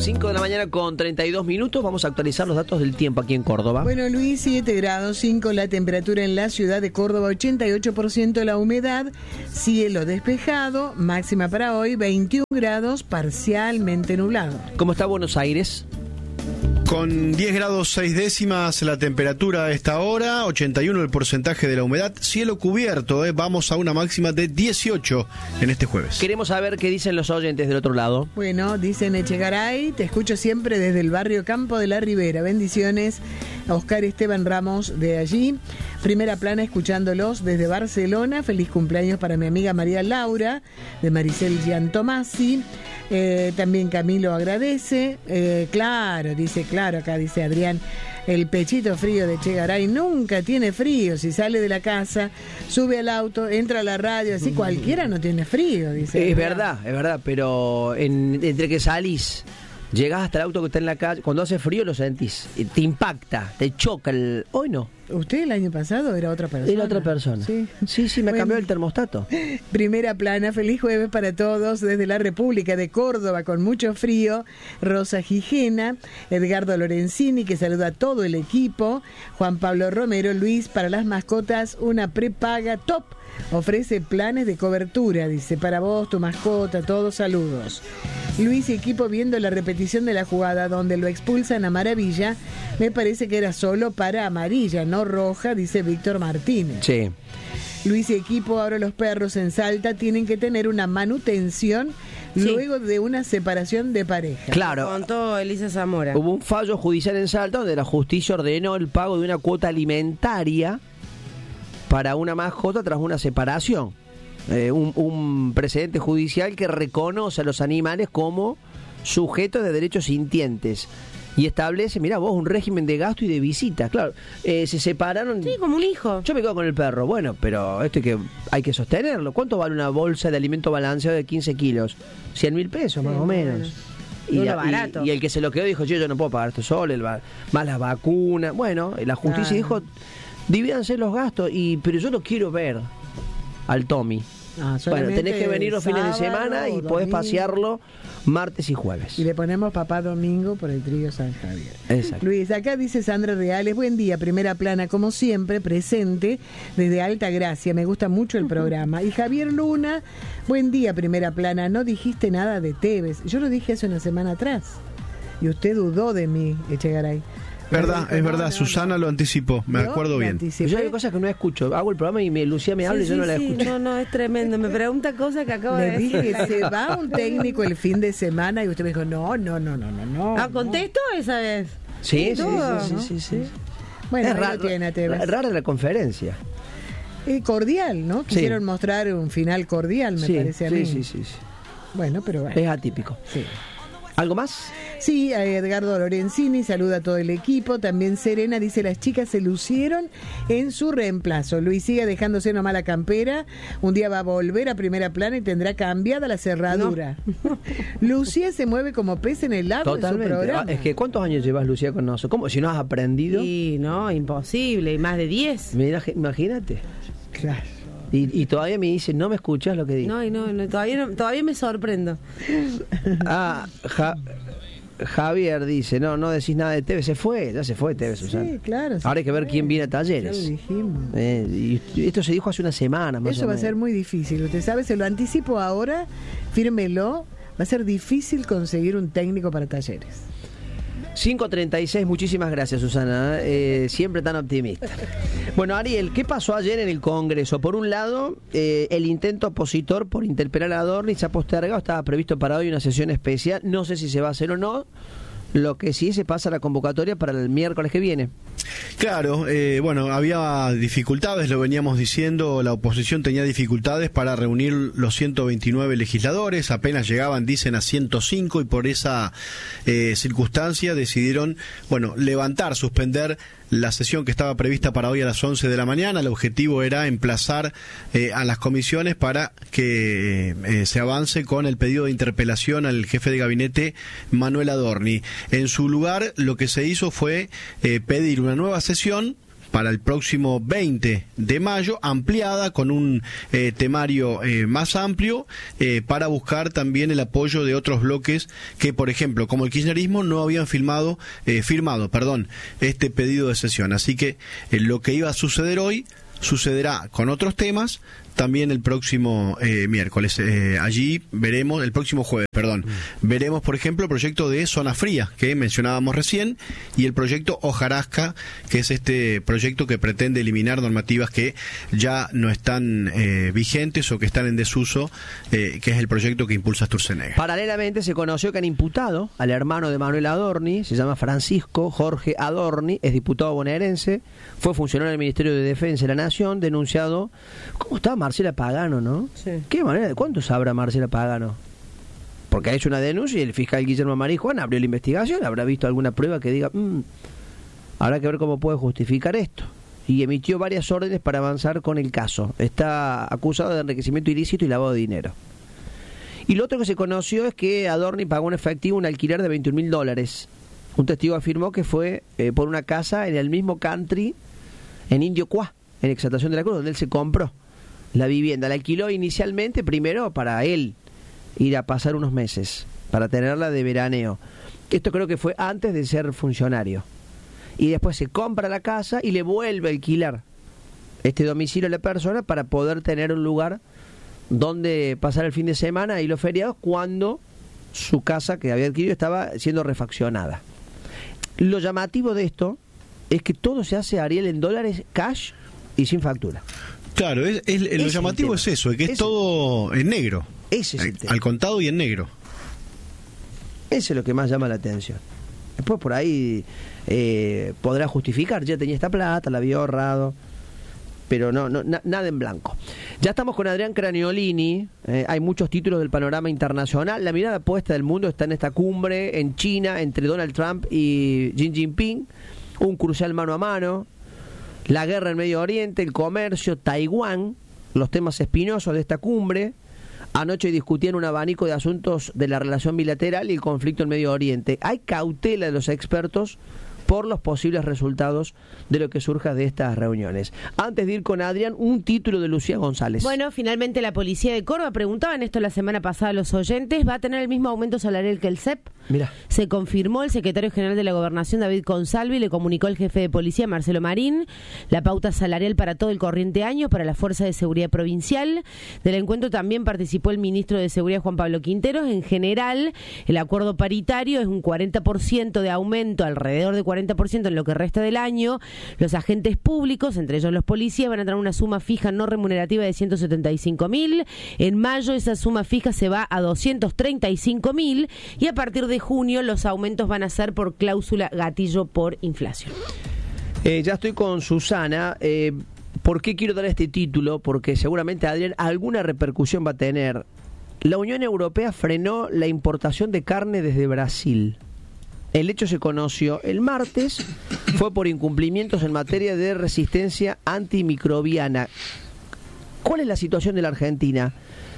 5 de la mañana con 32 minutos. Vamos a actualizar los datos del tiempo aquí en Córdoba. Bueno, Luis, 7 grados 5 la temperatura en la ciudad de Córdoba, 88% la humedad, cielo despejado, máxima para hoy 21 grados, parcialmente nublado. ¿Cómo está Buenos Aires? Con 10 grados 6 décimas la temperatura a esta hora, 81 el porcentaje de la humedad, cielo cubierto, vamos a una máxima de 18 en este jueves. Queremos saber qué dicen los oyentes del otro lado. Bueno, dicen Echegaray, te escucho siempre desde el barrio Campo de la Ribera. Bendiciones a Oscar Esteban Ramos de allí. Primera plana escuchándolos desde Barcelona. Feliz cumpleaños para mi amiga María Laura, de Maricel Giantomasi. También Camilo agradece. Claro, acá dice Adrián, el pechito frío de Echegaray nunca tiene frío. Si sale de la casa, sube al auto, entra a la radio, así cualquiera no tiene frío, dice. Es verdad, pero entre que salís, llegás hasta el auto que está en la calle, cuando hace frío lo sentís, te impacta, te choca. Hoy no. ¿Usted el año pasado era otra persona? Era otra persona. Sí, me cambió el termostato. Primera plana, feliz jueves para todos desde la República de Córdoba con mucho frío. Rosa Gijena, Edgardo Lorenzini, que saluda a todo el equipo. Juan Pablo Romero, Luis, para las mascotas, una prepaga top. Ofrece planes de cobertura, dice, para vos, tu mascota, todos saludos. Luis y equipo viendo la repetición de la jugada donde lo expulsan a Maravilla, me parece que era solo para amarilla, no roja, dice Víctor Martínez. Sí. Luis y equipo, ahora los perros en Salta tienen que tener una manutención luego de una separación de pareja. Claro. Contó Elisa Zamora. Hubo un fallo judicial en Salta donde la justicia ordenó el pago de una cuota alimentaria para una mascota tras una separación. Un precedente judicial que reconoce a los animales como sujetos de derechos sintientes y establece, mira vos, un régimen de gasto y de visita. Claro, se separaron. Sí, como un hijo. Yo me quedo con el perro. Bueno, pero hay que sostenerlo. ¿Cuánto vale una bolsa de alimento balanceado de 15 kilos? 100.000 pesos, más o menos. Barato. Y el que se lo quedó dijo, yo no puedo pagar esto solo, más las vacunas. Bueno, la justicia dijo, divídanse los gastos, pero yo lo quiero ver al Tommy. Bueno, tenés que venir los fines de semana y podés pasearlo martes y jueves. Y le ponemos papá domingo por el trío San Javier. Exacto. Luis, acá dice Sandra Reales, buen día, primera plana, como siempre, presente desde Alta Gracia, me gusta mucho el programa. Y Javier Luna, buen día, primera plana, no dijiste nada de Tevez. Yo lo dije hace una semana atrás. Y usted dudó de mí, Echegaray. Es verdad, Susana lo anticipó, me acuerdo bien. Yo hay cosas que no escucho, hago el programa y Lucía me habla y yo no la escucho. No, es tremendo, me pregunta cosas que acabo de decir. Le dije, se va un técnico el fin de semana y usted me dijo, no. ¿Contestó esa vez? Sí. Bueno, es rara la conferencia. Cordial, ¿no? Quisieron mostrar un final cordial, me parece a mí. Sí. Bueno, pero es atípico. Sí. ¿Algo más? Sí, Edgardo Lorenzini saluda a todo el equipo. También Serena dice, las chicas se lucieron en su reemplazo. Luis sigue dejándose una mala campera. Un día va a volver a primera plana y tendrá cambiada la cerradura. No. Lucía se mueve como pez en el agua. Totalmente. En su programa. Es que ¿cuántos años llevas, Lucía, con nosotros? ¿Cómo? Si no has aprendido. Sí, no, imposible. Y más de 10. Imagínate. Claro. Y todavía me dice, no me escuchas lo que digo. No, todavía me sorprendo. Javier dice, no decís nada de Tevez, ya se fue Tevez, Susana. Sí, claro. Ahora hay que ver quién viene a Talleres. Ya lo dijimos. Y esto se dijo hace una semana más. Eso va a ser muy difícil, usted sabe, se lo anticipo ahora, fírmelo, va a ser difícil conseguir un técnico para Talleres. 5:36, muchísimas gracias, Susana, siempre tan optimista. Bueno, Ariel, ¿qué pasó ayer en el Congreso? Por un lado, el intento opositor por interpelar a Dornis se ha postergado, estaba previsto para hoy una sesión especial, no sé si se va a hacer o no. Lo que sí se pasa la convocatoria para el miércoles que viene. Claro, había dificultades, lo veníamos diciendo, la oposición tenía dificultades para reunir los 129 legisladores, apenas llegaban, dicen, a 105 y por esa circunstancia decidieron, suspender la sesión que estaba prevista para hoy a las 11 de la mañana. El objetivo era emplazar a las comisiones para que se avance con el pedido de interpelación al jefe de gabinete, Manuel Adorni. En su lugar, lo que se hizo fue pedir una nueva sesión para el próximo 20 de mayo, ampliada con un temario más amplio para buscar también el apoyo de otros bloques que, por ejemplo, como el kirchnerismo, no habían firmado este pedido de sesión. Así que lo que iba a suceder hoy sucederá con otros temas también el próximo miércoles. Allí veremos, el próximo jueves, veremos, por ejemplo, el proyecto de Zona Fría, que mencionábamos recién, y el proyecto Hojarasca, que es este proyecto que pretende eliminar normativas que ya no están vigentes o que están en desuso, que es el proyecto que impulsa Sturzenegger. Paralelamente se conoció que han imputado al hermano de Manuel Adorni, se llama Francisco Jorge Adorni, es diputado bonaerense, fue funcionario del Ministerio de Defensa de la Nación, denunciado. ¿Cómo está Marcela Pagano, no? Sí. ¿Qué manera? ¿Cuánto sabrá Marcela Pagano? Porque ha hecho una denuncia y el fiscal Guillermo Marijuán abrió la investigación, habrá visto alguna prueba que diga, habrá que ver cómo puede justificar esto. Y emitió varias órdenes para avanzar con el caso. Está acusado de enriquecimiento ilícito y lavado de dinero. Y lo otro que se conoció es que Adorni pagó en efectivo un alquiler de $21.000. Un testigo afirmó que fue por una casa en el mismo country, en Indio Cuá, en Exaltación de la Cruz, donde él se compró la vivienda. La alquiló inicialmente, primero para él ir a pasar unos meses, para tenerla de veraneo. Esto creo que fue antes de ser funcionario. Y después se compra la casa y le vuelve a alquilar este domicilio a la persona para poder tener un lugar donde pasar el fin de semana y los feriados, cuando su casa que había adquirido estaba siendo refaccionada. Lo llamativo de esto es que todo se hace, Ariel, en dólares, cash y sin factura. Claro, lo llamativo es eso, que es todo en negro. Ese es el tema. Al contado y en negro. Eso es lo que más llama la atención. Después por ahí podrá justificar, ya tenía esta plata, la había ahorrado, pero nada en blanco. Ya estamos con Adrián Craniolini, hay muchos títulos del panorama internacional. La mirada puesta del mundo está en esta cumbre en China entre Donald Trump y Xi Jinping, un crucial mano a mano, la guerra en Medio Oriente, el comercio, Taiwán, los temas espinosos de esta cumbre. Anoche discutían un abanico de asuntos de la relación bilateral y el conflicto en Medio Oriente. Hay cautela de los expertos por los posibles resultados de lo que surja de estas reuniones. Antes de ir con Adrián, un título de Lucía González. Bueno, finalmente la policía de Córdoba, preguntaban esto la semana pasada a los oyentes, ¿va a tener el mismo aumento salarial que el CEP? Mira. Se confirmó, el secretario general de la Gobernación, David Consalvi, le comunicó al jefe de policía, Marcelo Marín, la pauta salarial para todo el corriente año para la Fuerza de Seguridad Provincial. Del encuentro también participó el ministro de Seguridad, Juan Pablo Quinteros. En general, el acuerdo paritario es un 40% de aumento, alrededor de 40% en lo que resta del año. Los agentes públicos, entre ellos los policías, van a tener una suma fija no remunerativa de 175.000. En mayo esa suma fija se va a 235.000 y a partir de junio los aumentos van a ser por cláusula gatillo por inflación. Ya estoy con Susana. ¿Por qué quiero dar este título? Porque seguramente, Adrián, alguna repercusión va a tener. La Unión Europea frenó la importación de carne desde Brasil. El hecho se conoció el martes, fue por incumplimientos en materia de resistencia antimicrobiana. ¿Cuál es la situación de la Argentina?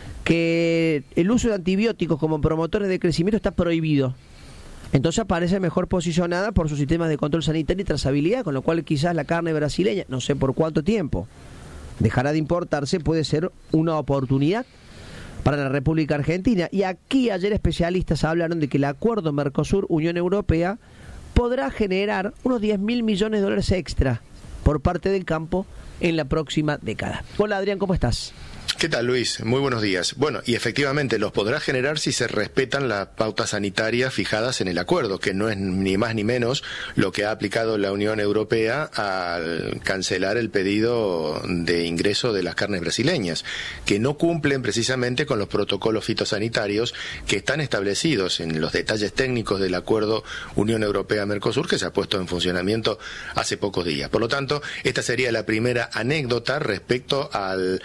Que el uso de antibióticos como promotores de crecimiento está prohibido. Entonces aparece mejor posicionada por sus sistemas de control sanitario y trazabilidad, con lo cual quizás la carne brasileña, no sé por cuánto tiempo, dejará de importarse, puede ser una oportunidad para la República Argentina. Y aquí ayer especialistas hablaron de que el acuerdo Mercosur-Unión Europea podrá generar unos 10.000 millones de dólares extra por parte del campo en la próxima década. Hola Adrián, ¿cómo estás? ¿Qué tal, Luis? Muy buenos días. Bueno, y efectivamente los podrá generar si se respetan las pautas sanitarias fijadas en el acuerdo, que no es ni más ni menos lo que ha aplicado la Unión Europea al cancelar el pedido de ingreso de las carnes brasileñas, que no cumplen precisamente con los protocolos fitosanitarios que están establecidos en los detalles técnicos del acuerdo Unión Europea-Mercosur, que se ha puesto en funcionamiento hace pocos días. Por lo tanto, esta sería la primera anécdota respecto al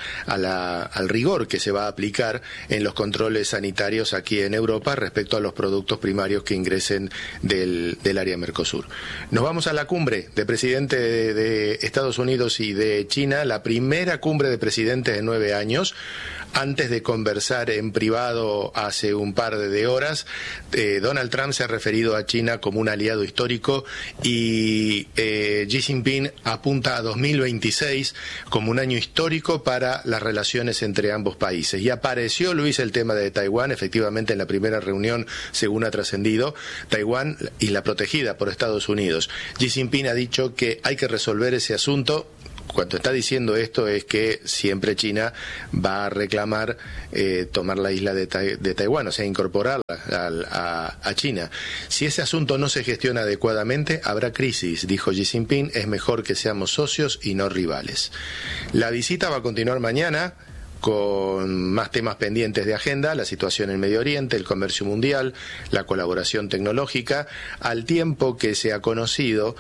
rigor que se va a aplicar en los controles sanitarios aquí en Europa respecto a los productos primarios que ingresen del área Mercosur. Nos vamos a la cumbre de presidentes de Estados Unidos y de China, la primera cumbre de presidentes en 9 años. Antes de conversar en privado hace un par de horas, Donald Trump se ha referido a China como un aliado histórico y Xi Jinping apunta a 2026 como un año histórico para las relaciones entre ambos países. Y apareció, Luis, el tema de Taiwán, efectivamente en la primera reunión, según ha trascendido, Taiwán, isla protegida por Estados Unidos. Xi Jinping ha dicho que hay que resolver ese asunto. Cuando está diciendo esto es que siempre China va a reclamar tomar la isla de Taiwán, o sea, incorporarla a China. Si ese asunto no se gestiona adecuadamente, habrá crisis, dijo Xi Jinping. Es mejor que seamos socios y no rivales. La visita va a continuar mañana, con más temas pendientes de agenda: la situación en Medio Oriente, el comercio mundial, la colaboración tecnológica, al tiempo que se ha conocido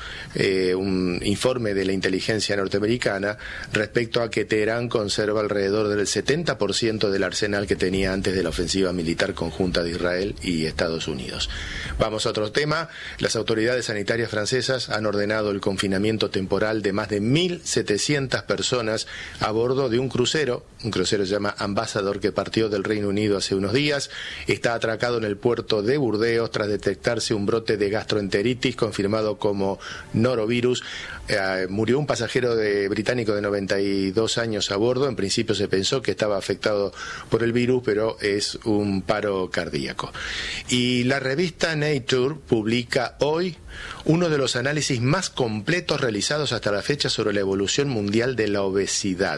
un informe de la inteligencia norteamericana respecto a que Teherán conserva alrededor del 70% del arsenal que tenía antes de la ofensiva militar conjunta de Israel y Estados Unidos. Vamos a otro tema. Las autoridades sanitarias francesas han ordenado el confinamiento temporal de más de 1.700 personas a bordo de un crucero se llama Ambassador, que partió del Reino Unido hace unos días. Está atracado en el puerto de Burdeos tras detectarse un brote de gastroenteritis confirmado como norovirus. Murió un pasajero británico de 92 años a bordo. En principio se pensó que estaba afectado por el virus, pero es un paro cardíaco. Y la revista Nature publica hoy uno de los análisis más completos realizados hasta la fecha sobre la evolución mundial de la obesidad.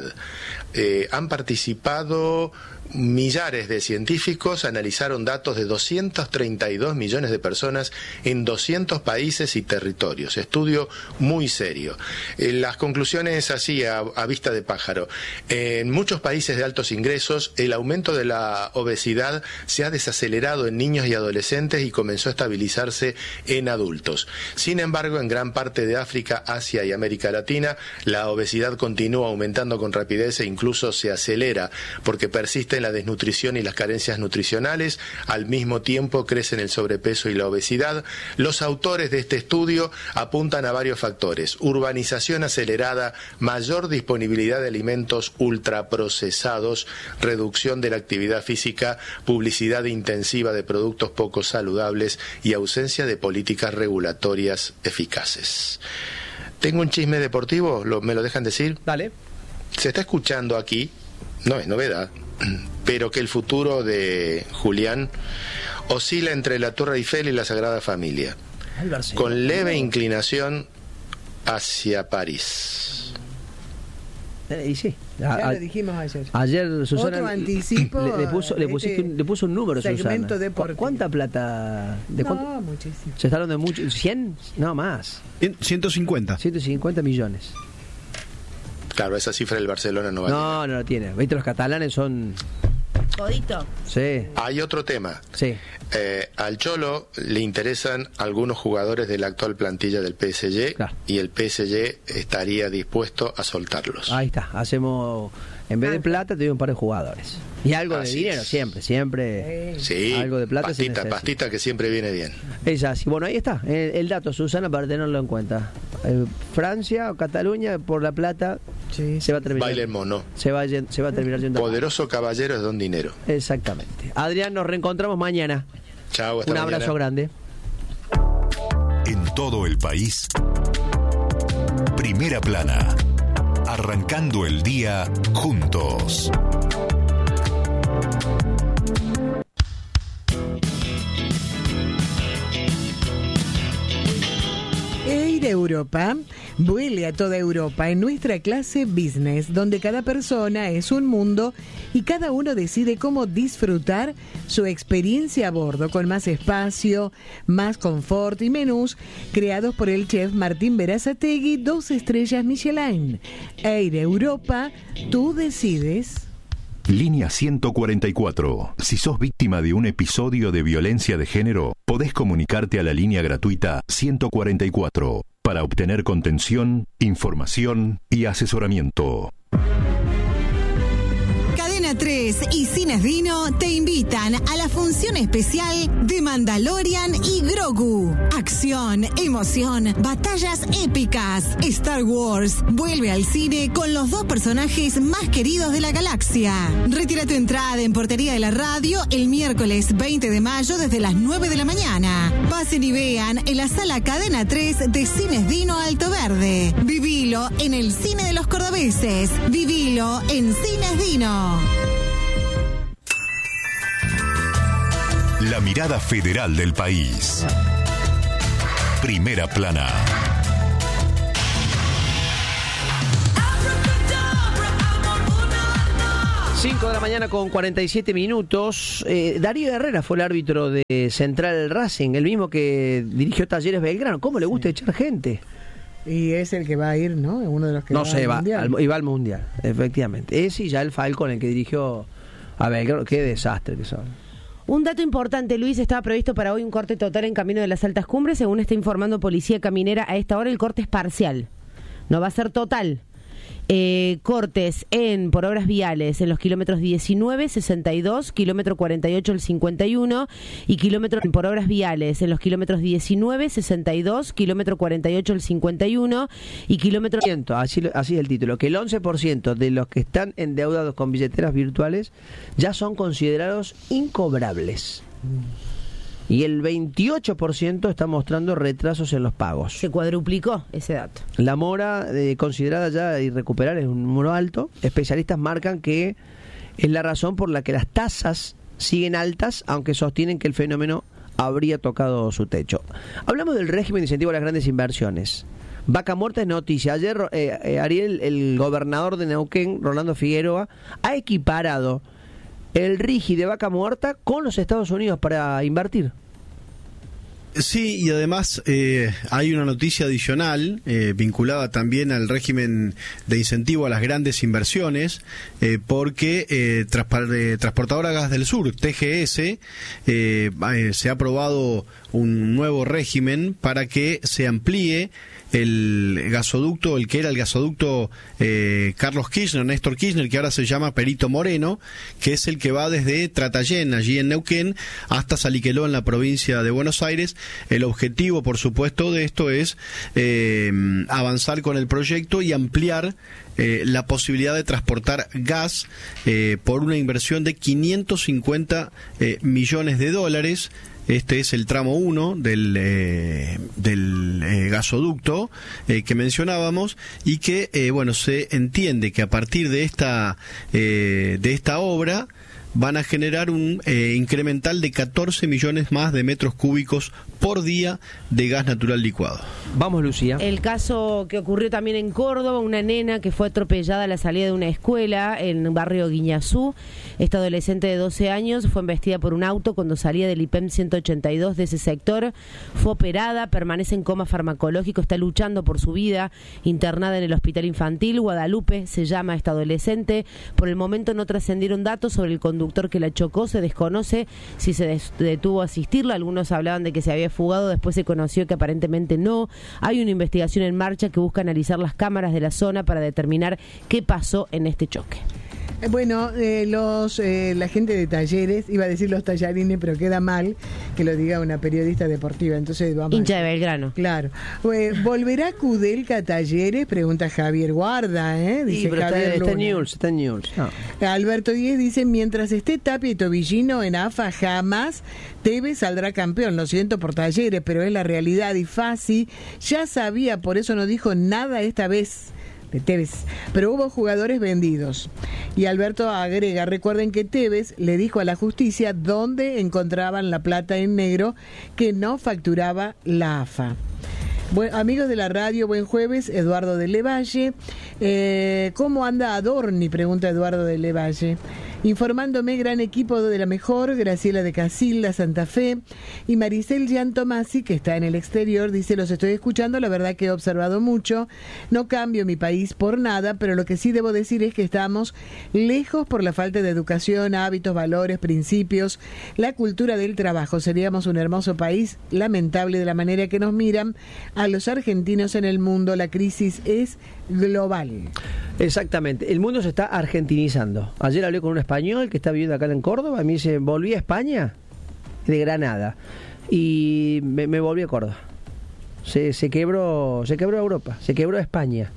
Han participado millares de científicos, analizaron datos de 232 millones de personas en 200 países y territorios. Estudio muy serio. Las conclusiones así a vista de pájaro. En muchos países de altos ingresos, el aumento de la obesidad se ha desacelerado en niños y adolescentes y comenzó a estabilizarse en adultos. Sin embargo, en gran parte de África, Asia y América Latina, la obesidad continúa aumentando con rapidez e incluso se acelera porque persiste en la desnutrición y las carencias nutricionales. Al mismo tiempo crecen el sobrepeso y la obesidad. Los autores de este estudio apuntan a varios factores: urbanización acelerada, mayor disponibilidad de alimentos ultraprocesados, reducción de la actividad física, publicidad intensiva de productos poco saludables y ausencia de políticas regulatorias eficaces. Tengo un chisme deportivo, ¿me lo dejan decir? Dale. Se está escuchando aquí, no es novedad, pero que el futuro de Julián oscila entre la Torre Eiffel y la Sagrada Familia, con leve inclinación hacia París. Y sí, ya lo dijimos ayer. Ayer Susana otro anticipo, le puso un número, segmento Susana. deportivo. ¿Cuánta plata? No, muchísimo. ¿Se está hablando de mucho? ¿100? No, más. 150. 150 millones. Claro, esa cifra del Barcelona no va a No, no lo tiene. ¿Viste? Los catalanes son... Codito. Sí. Hay otro tema. Sí. Al Cholo le interesan algunos jugadores de la actual plantilla del PSG, claro, y el PSG estaría dispuesto a soltarlos. Ahí está. Hacemos... En vez de plata, te doy un par de jugadores. Y algo de dinero, siempre. Sí, algo de plata. Pastita que siempre viene bien. Es así. Bueno, ahí está. El dato, Susana, para tenerlo en cuenta. Francia o Cataluña, por la plata, se va a terminar. Baile el mono. Se va a terminar yendo. Poderoso caballero es don dinero. Exactamente. Adrián, nos reencontramos mañana. Chao, hasta mañana. Un abrazo grande. En todo el país, Primera Plana. Arrancando el día juntos. Air Europa vuele a toda Europa en nuestra clase business, donde cada persona es un mundo y cada uno decide cómo disfrutar su experiencia a bordo, con más espacio, más confort y menús creados por el chef Martín Berazategui, 2 estrellas Michelin. Air Europa, tú decides. Línea 144. Si sos víctima de un episodio de violencia de género, podés comunicarte a la línea gratuita 144 para obtener contención, información y asesoramiento. Cadena Cadena 3 y Cines Dino te invitan a la función especial de Mandalorian y Grogu. Acción, emoción, batallas épicas. Star Wars vuelve al cine con los 2 personajes más queridos de la galaxia. Retira tu entrada en Portería de la Radio el miércoles 20 de mayo desde las 9 de la mañana. Pasen y vean en la sala Cadena 3 de Cines Dino Alto Verde. Vivilo en el cine de los cordobeses. Vivilo en Cines Dino. La mirada federal del país. Primera Plana. 5 de la mañana con 47 minutos. Darío Herrera fue el árbitro de Central Racing, el mismo que dirigió Talleres Belgrano. ¿Cómo le gusta echar gente? Y es el que va a ir, ¿no? Uno de los que no va sé, al Mundial. Va al Mundial, efectivamente. Ese y ya el Falcón, el que dirigió a Belgrano. Qué desastre que son. Un dato importante, Luis, estaba previsto para hoy un corte total en camino de las Altas Cumbres. Según está informando Policía Caminera, a esta hora el corte es parcial. No va a ser total. Cortes por obras viales en los kilómetros 19, 62, kilómetro 48 al 51 y kilómetro por obras viales en los kilómetros 19, 62, kilómetro 48 al 51 y kilómetro... Así es el título, que el 11% de los que están endeudados con billeteras virtuales ya son considerados incobrables. Y el 28% está mostrando retrasos en los pagos. Se cuadruplicó ese dato. La mora, considerada ya irrecuperable, es un número alto. Especialistas marcan que es la razón por la que las tasas siguen altas, aunque sostienen que el fenómeno habría tocado su techo. Hablamos del régimen de incentivo a las grandes inversiones. Vaca muerta es noticia. Ayer Ariel, el gobernador de Neuquén, Rolando Figueroa, ha equiparado el RIGI de Vaca Muerta con los Estados Unidos para invertir. Sí, y además hay una noticia adicional vinculada también al régimen de incentivo a las grandes inversiones, porque Transportadora Gas del Sur, TGS, se ha aprobado un nuevo régimen para que se amplíe el gasoducto, el que era el gasoducto Carlos Kirchner, Néstor Kirchner, que ahora se llama Perito Moreno, que es el que va desde Tratayén, allí en Neuquén, hasta Saliqueló, en la provincia de Buenos Aires. El objetivo, por supuesto, de esto es avanzar con el proyecto y ampliar la posibilidad de transportar gas por una inversión de 550 millones de dólares. Este es el tramo 1 del gasoducto que mencionábamos, y que bueno, se entiende que a partir de esta obra van a generar un incremental de 14 millones más de metros cúbicos por día de gas natural licuado. Vamos, Lucía. El caso que ocurrió también en Córdoba, una nena que fue atropellada a la salida de una escuela en el barrio Guiñazú. Esta adolescente de 12 años fue embestida por un auto cuando salía del IPEM 182 de ese sector. Fue operada, permanece en coma farmacológico, está luchando por su vida, internada en el hospital infantil. Guadalupe se llama esta adolescente. Por el momento no trascendieron datos sobre el conductor que la chocó. Se desconoce si se detuvo a asistirla. Algunos hablaban de que se había fugado, después se conoció que aparentemente no. Hay una investigación en marcha que busca analizar las cámaras de la zona para determinar qué pasó en este choque. Bueno, la gente de Talleres, iba a decir los tallarines, pero queda mal que lo diga una periodista deportiva, entonces vamos. Hincha de Belgrano. Claro. ¿Volverá Kudelka a Talleres? Pregunta Javier Guarda, dice sí, pero Javier está en News. No. Alberto Díez dice, mientras esté Tapia y Tobillino en AFA, jamás Tevez saldrá campeón. Lo siento por Talleres, pero es la realidad. Y Fassi ya sabía, por eso no dijo nada esta vez de Tevez, pero hubo jugadores vendidos. Y Alberto agrega, recuerden que Tevez le dijo a la justicia dónde encontraban la plata en negro que no facturaba la AFA. Amigos de la radio, buen jueves. Eduardo de Levalle. ¿Cómo anda Adorni? Pregunta Eduardo de Levalle. Informándome, gran equipo de la mejor, Graciela de Casilda, Santa Fe, y Maricel Giantomasi, que está en el exterior, dice, los estoy escuchando, la verdad que he observado mucho, no cambio mi país por nada, pero lo que sí debo decir es que estamos lejos por la falta de educación, hábitos, valores, principios, la cultura del trabajo. Seríamos un hermoso país, lamentable de la manera que nos miran a los argentinos en el mundo, la crisis es global. Exactamente, el mundo se está argentinizando. Ayer hablé con un español que está viviendo acá en Córdoba y me dice, volví a España de Granada y me volví a Córdoba. Se quebró Europa, se quebró España.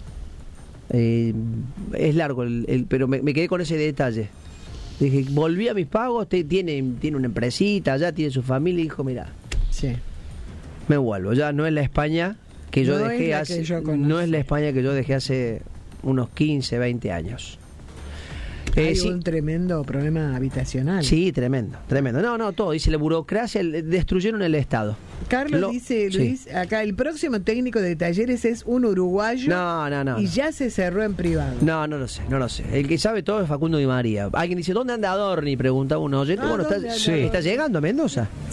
Es largo, pero me quedé con ese detalle. Dije, volví a mis pagos, tiene una empresita, ya tiene su familia, y dijo, mira, sí, me vuelvo. Ya no es la España que yo dejé hace, no es la España que yo dejé hace unos 15, 20 años. Hay un tremendo problema habitacional. Sí, tremendo. No, todo. Dice, la burocracia, destruyeron el Estado. Carlos dice, Luis, acá el próximo técnico de Talleres es un uruguayo. No. Y ya se cerró en privado. No lo sé. El que sabe todo es Facundo Di María. Alguien dice, ¿dónde anda Adorni? Pregunta uno. Oye, bueno, está llegando a Mendoza.